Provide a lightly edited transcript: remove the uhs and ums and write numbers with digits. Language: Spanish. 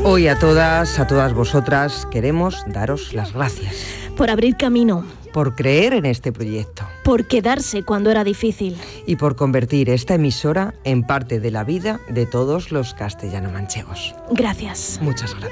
Hoy a todas vosotras queremos daros las gracias. Por abrir camino. Por creer en este proyecto. Por quedarse cuando era difícil. Y por convertir esta emisora en parte de la vida de todos los castellano-manchegos. Gracias. Muchas gracias.